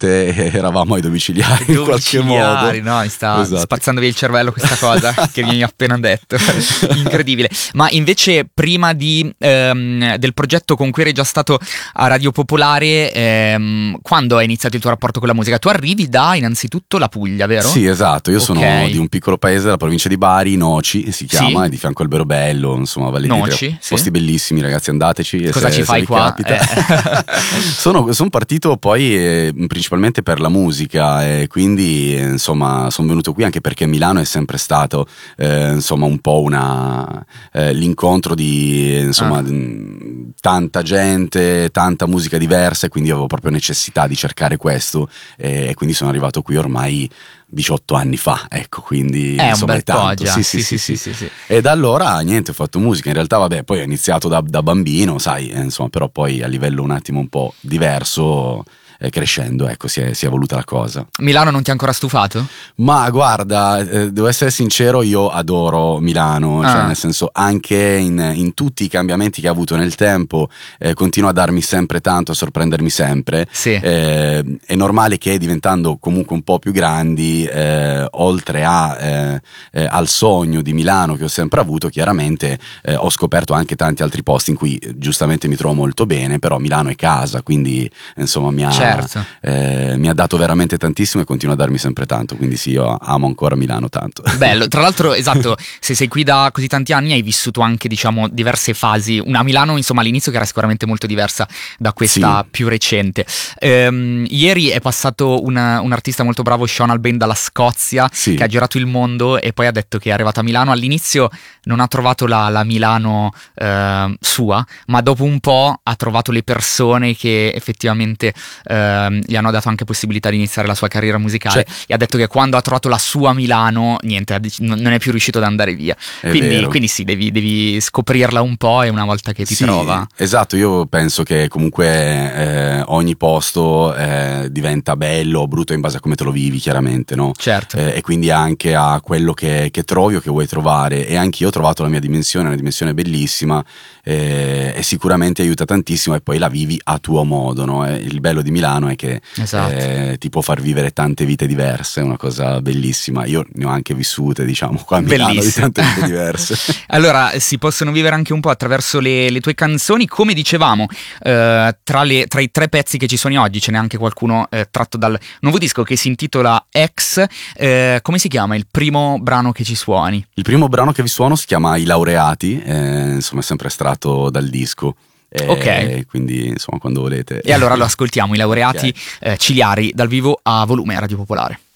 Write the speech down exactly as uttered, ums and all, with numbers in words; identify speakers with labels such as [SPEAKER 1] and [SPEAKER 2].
[SPEAKER 1] ristorante, eravamo ai domiciliari in qualche modo.
[SPEAKER 2] No, mi sta
[SPEAKER 1] esatto.
[SPEAKER 2] spazzando via il cervello questa cosa che mi hai appena detto. Incredibile. Ma invece prima di, ehm, del progetto con cui eri già stato a Radio Popolare, ehm, quando hai iniziato il tuo rapporto con la musica? Tu arrivi da innanzitutto la Puglia, vero?
[SPEAKER 1] Sì, esatto, io sono
[SPEAKER 2] okay.
[SPEAKER 1] di un piccolo paese della provincia di Bari, Noci si chiama,
[SPEAKER 2] sì?
[SPEAKER 1] è di fianco al Berobello, insomma, Valle
[SPEAKER 2] Noci,
[SPEAKER 1] d'Itria,
[SPEAKER 2] sì.
[SPEAKER 1] posti bellissimi, ragazzi, andateci.
[SPEAKER 2] Cosa
[SPEAKER 1] se,
[SPEAKER 2] ci fai
[SPEAKER 1] se
[SPEAKER 2] qua?
[SPEAKER 1] Capita. Eh. sono, sono partito poi eh, principalmente per la musica e quindi eh, insomma sono venuto qui anche perché Milano è sempre stato eh, insomma un po' una eh, l'incontro di insomma
[SPEAKER 2] ah.
[SPEAKER 1] d- tanta gente, tanta musica diversa, e quindi avevo proprio necessità di cercare questo e, e quindi sono arrivato qui ormai diciotto anni fa, ecco, quindi
[SPEAKER 2] è
[SPEAKER 1] insomma
[SPEAKER 2] un bel
[SPEAKER 1] è tanto.
[SPEAKER 2] po' già.
[SPEAKER 1] Sì, sì,
[SPEAKER 2] sì,
[SPEAKER 1] sì,
[SPEAKER 2] sì,
[SPEAKER 1] sì.
[SPEAKER 2] sì, sì.
[SPEAKER 1] E da allora niente, ho fatto musica, in realtà vabbè, poi ho iniziato da, da bambino, sai, eh, insomma, però poi a livello un attimo un po' diverso, eh, crescendo, ecco, si è, si è evoluta la cosa.
[SPEAKER 2] Milano non ti ha ancora stufato?
[SPEAKER 1] Ma guarda, eh, devo essere sincero, io adoro Milano, cioè
[SPEAKER 2] ah.
[SPEAKER 1] nel senso anche in, in tutti i cambiamenti che ha avuto nel tempo, eh, continua a darmi sempre tanto, a sorprendermi sempre.
[SPEAKER 2] Sì.
[SPEAKER 1] Eh, è normale che diventando comunque un po' più grandi, eh, oltre a, eh, eh, al sogno di Milano che ho sempre avuto, chiaramente eh, ho scoperto anche tanti altri posti in cui eh, giustamente mi trovo molto bene, però Milano è casa, quindi insomma mi ha,
[SPEAKER 2] certo.
[SPEAKER 1] eh, mi ha dato veramente tantissimo e continua a darmi sempre tanto, quindi sì, io amo ancora Milano tanto.
[SPEAKER 2] Bello, tra l'altro, esatto, se sei qui da così tanti anni hai vissuto anche, diciamo, diverse fasi, una Milano insomma all'inizio che era sicuramente molto diversa da questa
[SPEAKER 1] sì.
[SPEAKER 2] più recente. Ehm, ieri è passato una, un artista molto bravo, Sean Albain, dalla Scozia,
[SPEAKER 1] sì.
[SPEAKER 2] che ha girato il mondo e poi ha detto che è arrivato a Milano. All'inizio non ha trovato la, la Milano eh, sua, ma dopo un po' ha trovato le persone che effettivamente eh, gli hanno dato anche possibilità di iniziare la sua carriera musicale,
[SPEAKER 1] cioè,
[SPEAKER 2] e ha detto che quando ha trovato la sua Milano niente, non è più riuscito ad andare via, quindi, quindi sì, devi, devi scoprirla un po', e una volta che ti
[SPEAKER 1] sì,
[SPEAKER 2] trova.
[SPEAKER 1] Esatto, io penso che comunque eh, ogni posto eh, diventa bello o brutto in base a come te lo vivi, chiaramente, no?
[SPEAKER 2] Certo.
[SPEAKER 1] Eh, e quindi anche a quello che, che trovi o che vuoi trovare, e anche io ho trovato la mia dimensione, una dimensione bellissima eh, e sicuramente aiuta tantissimo, e poi la vivi a tuo modo, no? E il bello di Milano è che
[SPEAKER 2] esatto.
[SPEAKER 1] eh, ti può far vivere tante vite diverse, è una cosa bellissima. Io ne ho anche vissute, diciamo, qua a Milano,
[SPEAKER 2] bellissimo.
[SPEAKER 1] di tante vite diverse.
[SPEAKER 2] Allora, si possono vivere anche un po' attraverso le, le tue canzoni, come dicevamo, eh, tra, le, tra i tre pezzi che ci sono oggi ce n'è anche qualcuno eh, tratto dal nuovo disco che si intitola X. Eh, come si chiama il primo brano che ci suoni?
[SPEAKER 1] Il primo brano che vi suono si chiama I Laureati, eh, insomma è sempre estratto dal disco. Eh,
[SPEAKER 2] ok,
[SPEAKER 1] quindi insomma quando volete.
[SPEAKER 2] E allora lo ascoltiamo, I Laureati,
[SPEAKER 1] Okay.
[SPEAKER 2] eh, Ciliari, dal vivo a volume a Radio Popolare.